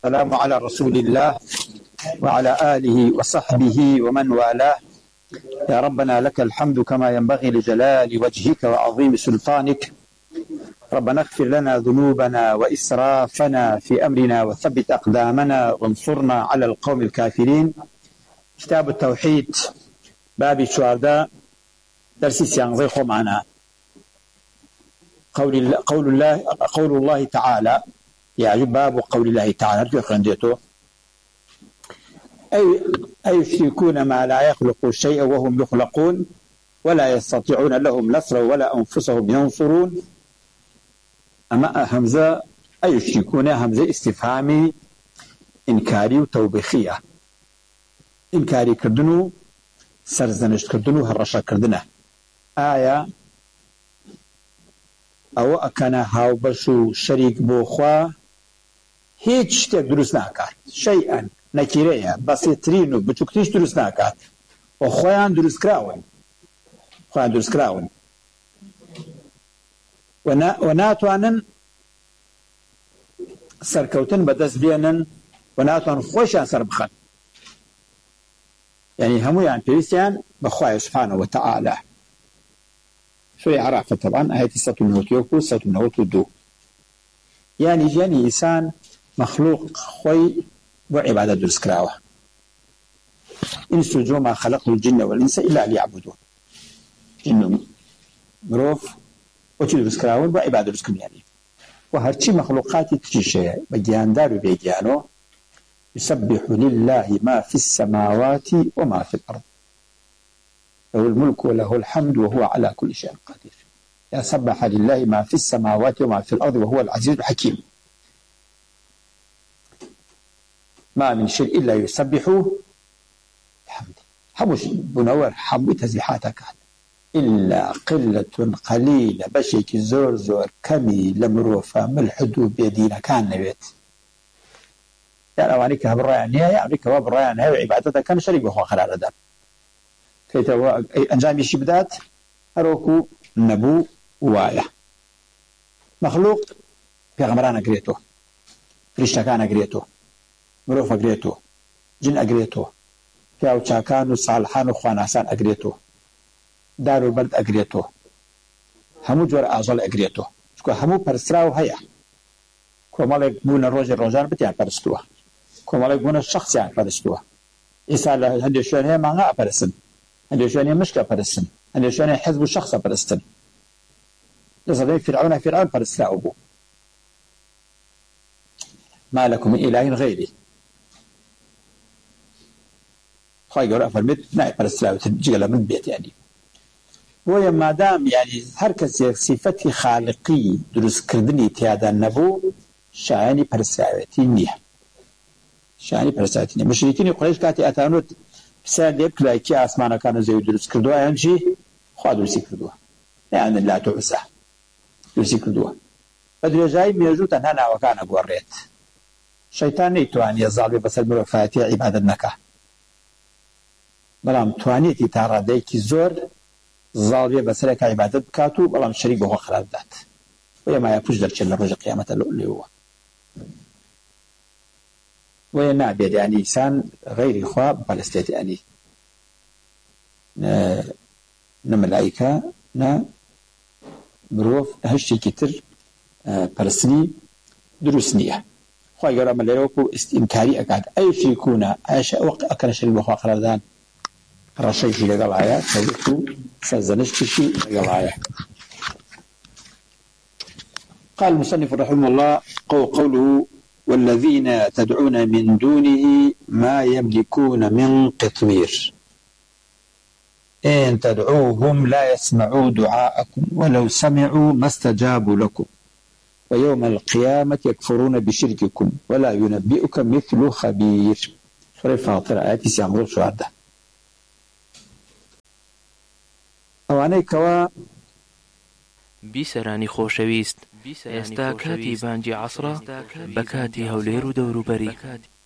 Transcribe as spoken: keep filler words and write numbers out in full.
السلام على رسول الله وعلى آله وصحبه ومن والاه. يا ربنا لك الحمد كما ينبغي لجلال وجهك وعظيم سلطانك. ربنا اغفر لنا ذنوبنا وإسرافنا في أمرنا وثبت أقدامنا وانصرنا على القوم الكافرين. كتاب التوحيد باب شوارداء درسي سيانزي خو معنا. قول قول الله قول الله تعالى، يعني باب قول الله تعالى رجو أي أي يشركون ما لا يخلق شيئا وهم يخلقون ولا يستطيعون لهم نصرا ولا أنفسهم ينصرون. أما همزة أي يشركون همزة استفهامي إنكاري وتوبيخية. إنكاري كردنو سرزنش كردنو هرشا كردنه آية أو أكان هاو بشو شريك بوخوا هیچ شتێک دروست ناکات، شەیئەن نەکیرەیە بەسیطترین و بچووکتریش دروست ناکات و خۆیان دروست کراون خۆیان دروست کراون و ناتوانن سەرکەوتن بەدەست بێنن و ناتوان خۆشیان سەر بخەن، یعنی هەموویان پێویستیان بە خوای سبحانه وتعالى. سورة عرافة طبعا آية سەد و نۆ و سەد و نۆ و دوو. يعني جاني إنسان مخلوق خوي وعبادة درس كراوة. إن سجوا ما خلقه الجن والإنس إلا ليعبدون. إنه مروف وشي درس كراوة وعبادة درس كراوة يعني. وهرشي مخلوقات تجيشة بجيان دار بيجيانو يسبح لله ما في السماوات وما في الأرض. له الملك وله الحمد وهو على كل شيء قدير. يسبح لله ما في السماوات وما في الأرض وهو العزيز الحكيم. ما من شيء إلا يسبح بحمده. حمش بنور حمد تسبيحاتك إلا قلة قليلة بشيك زور زور كمي لمروفة ملحدو بيدينا كان نبيت. يعني أوانيك بالرأي يعني كواب الرأي وعبادتك كان شريك بخوا خلال هذا. كي توا أنجام الشبدات أروكو نبو وايا مخلوق پیغمبران اگریتو، فرشتکان اگریتو، مروف اگریتو، جن اگریتو، پیاو چاکان و صالحان و خواناسان اگریتو، دار و برد اگریتو، همو جور آزال اگریتو. چکو همو پرسراو هیا کومالک بون روز روزان بتیان پرستوه، کومالک بون شخصیان پرستوه. ایسال هندی شونه مانگا پرستن، هندی شونه مشکا پرستن، هندی شونه حزب شخص پرستن. لذلك فرعون فرعون پرستراو بو. ما لكم من إله غيري. خواهي قولوا فرميت ناي پرستراو تجيلا من بيت يعني. ويا ما دام يعني هركز صفتي خالقي دروس كردني تيادا نبو شاعني پرستراوتي نيه. شاعني پرستراوتي نيه. مشركين قريش كاتي أتانوت بسان ديك لايكي آسمانا كانوا زيو دروس كردوا يعني خواه دروسي كردوا. يعني لا تعسى. دروسي كردوا. بدري جاي ميجو تنهانا وكان أبو الريت. شيطان نيتواني يزالي بس المرفاتي عبادة نكا. بلام توانيتي تارا ديكي زور زالي بس لك عبادة كاتو بلام شريك وهو خلال ذات. ويما يفوج درش الرجل قيامة اللي هو. وينابي يعني إنسان غير إخوة بالستيت يعني. نملايكا نا مروف هشتي كتر برسني دروسنية. خواهي قرأ من ليروكو استنكاري أكاد أي شيء يكون أيش وقت أكل شيء بخوا خلال رشي شيء لقل عيا سويتو سزنش شيء لقل عيا. قال المصنف رحمه الله قوله والذين تدعون من دونه ما يملكون من قطمير إن تدعوهم لا يسمعوا دعاءكم ولو سمعوا ما استجابوا لكم ويوم القيامة يكفرون بشرككم ولا ينبئك مثل خبير. سورة فاطر آيات سيامرو شهادة. أواني كوا بیسەرانی خۆشەویست، ئێستا کاتی بانگی عەسرە بە کاتی هەولێر و دەوروبەری.